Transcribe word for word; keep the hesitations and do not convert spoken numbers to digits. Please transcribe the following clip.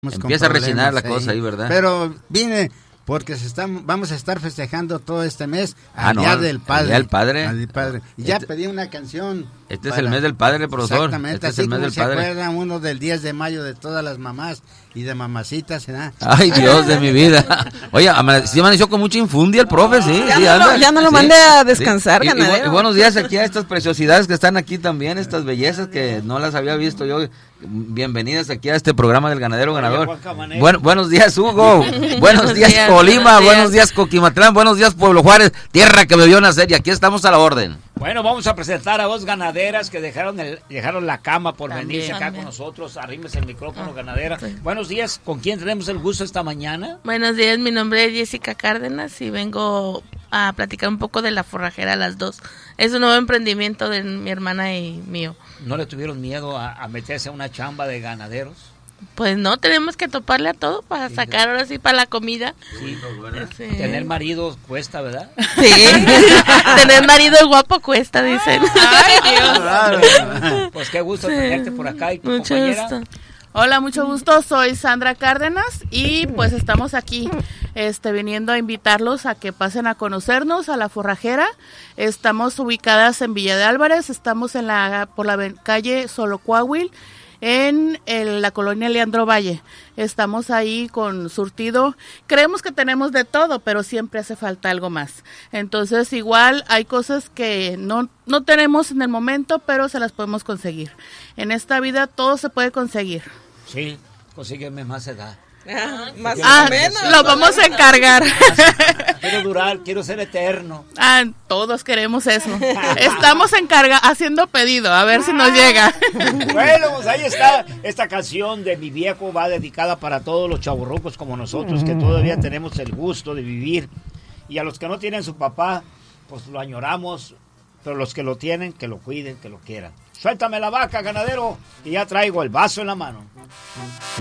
Empieza a rechinar la cosa ahí, ¿verdad? Pero vine porque se están, vamos a estar festejando todo este mes al ah, no, Día del Padre. El Día del Padre. Al Padre. Y ya este, pedí una canción. Este para, es el mes del Padre, profesor. Exactamente, este así es el mes como del se padre. acuerdan uno del diez de mayo de todas las mamás y de mamacitas, ¿verdad? Ay, Dios de mi vida. Oye, sí amaneció con mucha infundia el profe, sí. Ya, sí, no, anda, lo, ya no lo sí, mande a descansar, sí. Y, ganadero. Y, y buenos días aquí a estas preciosidades que están aquí también, estas bellezas que no las había visto yo. Bienvenidas aquí a este programa del Ganadero Ganador. Bueno, buenos días, Hugo. Buenos días, días Colima. Buenos días. buenos días, Coquimatlán. Buenos días, Pueblo Juárez. Tierra que me vio nacer. Y aquí estamos a la orden. Bueno, vamos a presentar a dos ganaderas que dejaron el, dejaron la cama por también, venirse acá también. con nosotros. Arrímese el micrófono, ah, ganadera. Sí. Buenos días. ¿Con quién tenemos el gusto esta mañana? Buenos días, mi nombre es Jessica Cárdenas y vengo a platicar un poco de La Forrajera Las Dos. Es un nuevo emprendimiento de mi hermana y mío. ¿No le tuvieron miedo a, a meterse a una chamba de ganaderos? Pues no, tenemos que toparle a todo para sí, sacar ahora sí para la comida. Sí, sí. Tener marido cuesta, ¿verdad? Sí, tener marido guapo cuesta, dicen. Ay, Dios. Claro. Pues qué gusto sí. tenerte por acá. ¿Y tu mucho compañera? Gusto. Hola, mucho gusto, soy Sandra Cárdenas y pues estamos aquí este, viniendo a invitarlos a que pasen a conocernos a La Forrajera. Estamos ubicadas en Villa de Álvarez, estamos en la por la calle Solocuahuil, en el, la colonia Leandro Valle. Estamos ahí con surtido. Creemos que tenemos de todo, pero siempre hace falta algo más. Entonces, igual hay cosas que no, no tenemos en el momento, pero se las podemos conseguir. En esta vida todo se puede conseguir. Sí, consígueme más edad. Ah, más ah, o menos. Lo vamos a encargar. Quiero durar, quiero ser eterno. Ah, todos queremos eso. Estamos encarga haciendo pedido, a ver si nos llega. Bueno, pues ahí está. Esta canción de Mi Viejo va dedicada para todos los chavorrucos como nosotros, que todavía tenemos el gusto de vivir. Y a los que no tienen su papá, pues lo añoramos. Pero los que lo tienen, que lo cuiden, que lo quieran. Suéltame la vaca, ganadero, y ya traigo el vaso en la mano.